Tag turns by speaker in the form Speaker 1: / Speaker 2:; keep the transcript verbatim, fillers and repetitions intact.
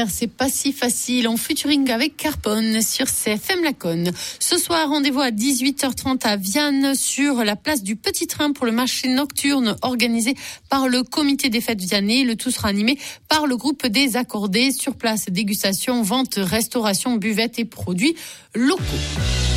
Speaker 1: faire, c'est pas si facile. En featuring avec Carpone sur C F M Laconne. Ce soir, rendez-vous à dix-huit heures trente à Vianne sur la place du Petit Train pour le marché nocturne organisé par le comité des fêtes viannais. Le tout sera animé par le groupe des Accordés. Sur place, dégustation, vente, restauration, buvette et produits locaux.